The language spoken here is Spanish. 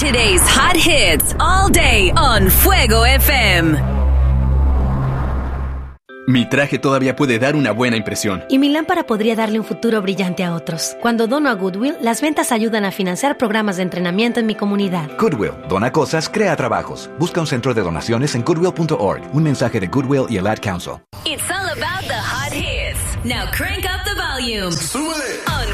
Today's hot hits all day on Fuego FM. Mi traje todavía puede dar una buena impresión. Y mi lámpara podría darle un futuro brillante a otros. Cuando dono a Goodwill, las ventas ayudan a financiar programas de entrenamiento en mi comunidad. Goodwill, dona cosas, crea trabajos. Busca un centro de donaciones en goodwill.org. Un mensaje de Goodwill y el Ad Council. It's all about the hot hits. Now crank up the volume. ¡Súbele! On